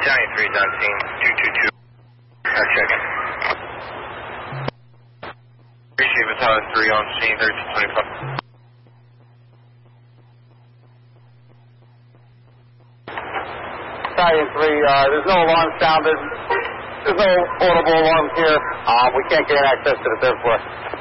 Battalion 3 is on scene, 222. Checking. Receive Battalion 3 on scene, 3225. Battalion 3, there's no alarm sounded. There's no audible alarms here. We can't get access to the third floor.